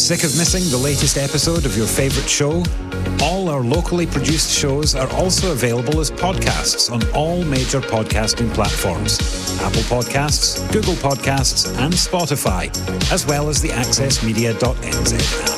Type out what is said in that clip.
Sick of missing the latest episode of your favourite show? All our locally produced shows are also available as podcasts on all major podcasting platforms: Apple Podcasts, Google Podcasts and Spotify, as well as the accessmedia.nz app.